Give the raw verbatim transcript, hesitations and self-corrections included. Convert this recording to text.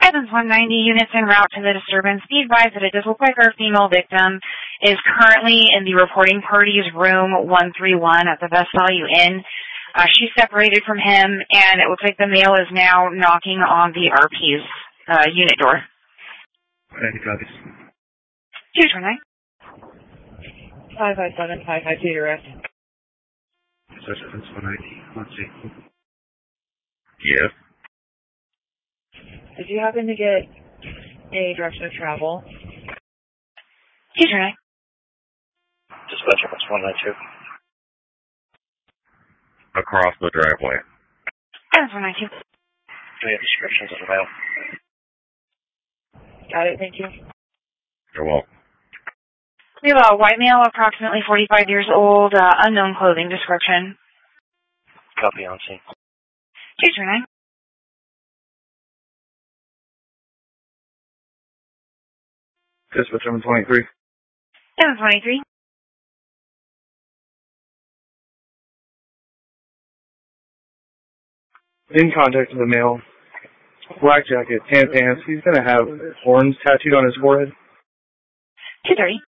Evans one ninety, units en route to the disturbance. Be advised that it does look like our female victim is currently in the reporting party's room one three one at the Best Value Inn. Uh, she's separated from him, and it looks like the male is now knocking on the R P's uh, unit door. Any copies? two two nine. five five seven, five five two, direct. Such Evans one ninety, let's see. Yes. Did you happen to get a direction of travel? two two nine. Dispatch Evans one ninety-two. Across the driveway. Evans one ninety-two. Do we have descriptions of the male? Got it, thank you. You're welcome. We have a white male, approximately forty-five years old, uh, unknown clothing description. Copy on scene. two two nine. Dispatch Evans one eighty-three. Evans one eighty-three. In contact with the male. Black jacket, tan pants. He's going to have horns tattooed on his forehead. two thirty.